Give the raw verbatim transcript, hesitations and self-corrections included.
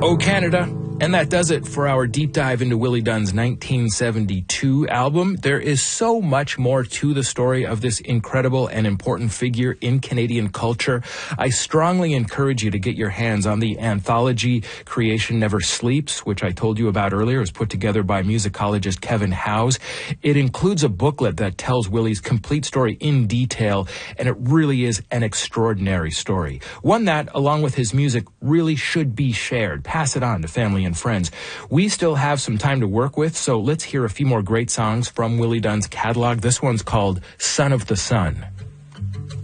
Oh, Canada. And that does it for our deep dive into Willie Dunn's nineteen seventy-two album. There is so much more to the story of this incredible and important figure in Canadian culture. I strongly encourage you to get your hands on the anthology Creation Never Sleeps, which I told you about earlier. It was put together by musicologist Kevin Howes. It includes a booklet that tells Willie's complete story in detail, and it really is an extraordinary story. One that, along with his music, really should be shared. Pass it on to family and friends. We still have some time to work with, so let's hear a few more great songs from Willie Dunn's catalog. This one's called Son of the Sun.